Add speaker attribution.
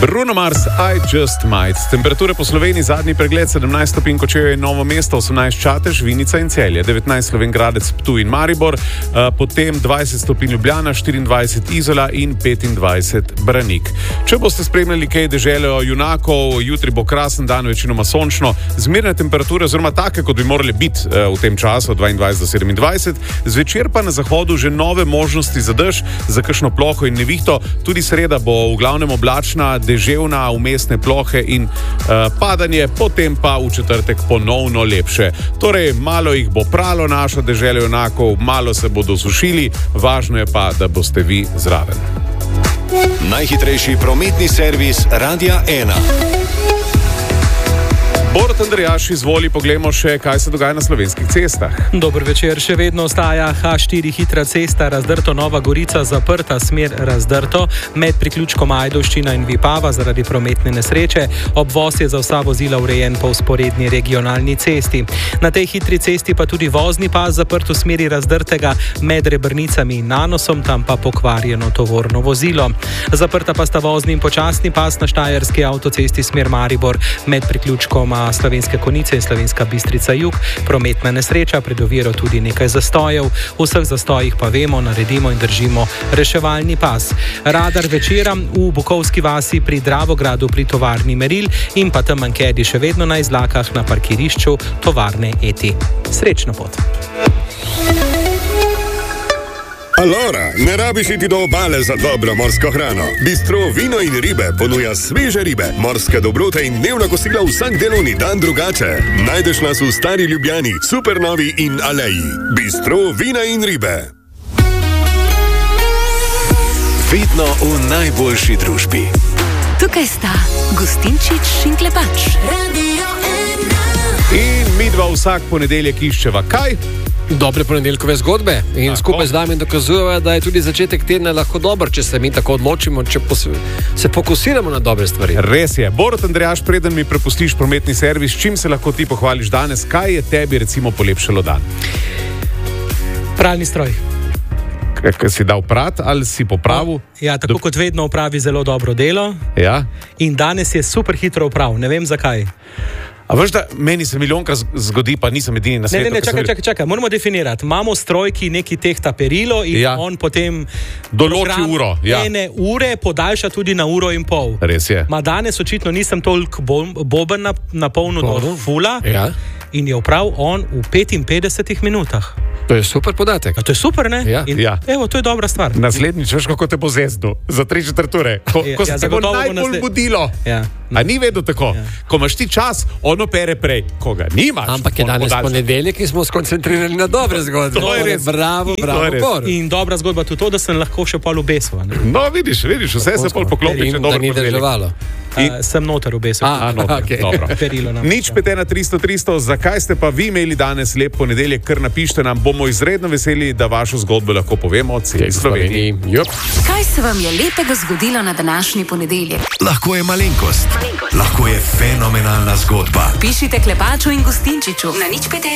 Speaker 1: Bruno Mars, I Just Might. Temperature po Sloveniji, zadnji pregled 17 stopinj Kočevje in Novo mesto, 18 Čatež, Vinica in Celje, 19 Slovenj Gradec, Ptuj in Maribor, potem 20 stopinj Ljubljana, 24 Izola in 25 Branik. Če boste spremljali kaj deželo junakov, jutri bo krasen dan, večinoma sončno, zmerne temperature oziroma take, kot bi morali biti v tem času, 22 do 27, zvečer pa na zahodu že nove možnosti za dež, za kakšno ploho in nevihto, tudi sreda bo v glavnem oblačna, deževna, umestne plohe in padanje, potem pa v četrtek ponovno lepše. Torej, malo jih bo pralo naša dežela junakov, malo se bodo sušili, važno je pa, da boste vi zraven.
Speaker 2: Najhitrejši prometni servis Radia 1.
Speaker 1: Borut Andrejaš, izvoli, poglejmo še, kaj se dogaja na slovenskih cestah.
Speaker 3: Dober večer, še vedno ostaja H4 hitra cesta Razdrto Nova Gorica zaprta, smer Razdrto, med priključkom Ajdovščina in Vipava zaradi prometne nesreče. Obvoz je za vsa vozila urejen po vzporedni regionalni cesti. Na tej hitri cesti pa tudi vozni pas zaprt v smeri Razdrtega med Rebrnicami in Nanosom, tam pa pokvarjeno tovorno vozilo. Zaprta pa sta vozni in počasni pas na štajerski avtocesti smer Maribor med priključkom Slovenske Konjice in Slovenska Bistrica jug. Prometna nesreča, pred oviro tudi nekaj zastojev. V vseh zastojih pa vemo, naredimo in držimo reševalni pas. Radar večera v Bukovski vasi pri Dravogradu pri tovarni Meril in pa tam Mankedi še vedno na izlakah na parkirišču tovarne Eti. Srečno pot!
Speaker 4: Alora, ne rabiš iti do obale za dobro morsko hrano. Bistro Vino in ribe ponuja sveže ribe, morske dobrote in dnevna kosila vsak delovni dan drugače. Najdeš nas v Stari Ljubljani, Supernovi in Aleji. Bistro Vina in ribe.
Speaker 2: Vedno v najboljši družbi.
Speaker 5: Tukaj sta Gustinčič in Klepač. Radio 1.
Speaker 1: In midva vsak ponedeljek iščeva kaj?
Speaker 6: Dobre ponedeljkove zgodbe in skupaj z nami dokazujejo, da je tudi začetek tedna lahko dober, če se mi tako odločimo, če se fokusiramo na dobre stvari.
Speaker 1: Res je. Borut Andrejaš, preden mi prepustiš prometni servis, čim se lahko ti pohvališ danes, kaj je tebi recimo polepšalo dan?
Speaker 3: Pralni stroj.
Speaker 1: Kaj si dal prat ali si popravil?
Speaker 3: Ja, tako kot vedno opravi zelo dobro delo.
Speaker 1: Ja.
Speaker 3: In danes je super hitro opravil, ne vem zakaj.
Speaker 1: A veš, da meni se milijonkrat zgodi, pa nisem edini na svetu.
Speaker 3: Ne, čakaj, moramo definirati. Imamo stroj, ki neki tehta perilo in on potem
Speaker 1: določi uro. Ja.
Speaker 3: Ene ure podaljša tudi na uro in pol.
Speaker 1: Res je.
Speaker 3: Ma danes očitno nisem toliko boben napolnil do fula in je opravil on v 55 minutah.
Speaker 6: To je super podatek.
Speaker 3: A to je super, ne?
Speaker 6: Ja.
Speaker 3: Evo, to je dobra stvar.
Speaker 1: Naslednjič, veš, kako te bo zezdil za 3/4 ure. Ko se te bo najbolj budilo.
Speaker 3: Ja.
Speaker 1: A ni vedno tako?
Speaker 3: Ja.
Speaker 1: Ko imaš ti čas, ono pere prej. Ko ga nimaš.
Speaker 6: Ampak je danes ponedeljek in smo skoncentrirali na dobre zgodbe.
Speaker 1: To je res.
Speaker 6: Bravo, Bor.
Speaker 3: In dobra zgodba tudi to, da sem lahko še pol obesil.
Speaker 1: No, vidiš, vse se pol poklopi, če dobro ponedeljek.
Speaker 3: Sem noter obesil.
Speaker 1: Okay. Dobro. Nič 51300, zakaj ste pa vi imeli danes lep ponedeljek, kar napište nam, bomo izredno veseli, da vašo zgodbo lahko povemo od celi Sloveniji.
Speaker 5: Kaj se vam je lepega zgodilo na današnji ponedeljek?
Speaker 2: Lahko je malenkost, lahko je fenomenalna zgodba.
Speaker 5: Pišite Klepaču in Gustinčiču na 05.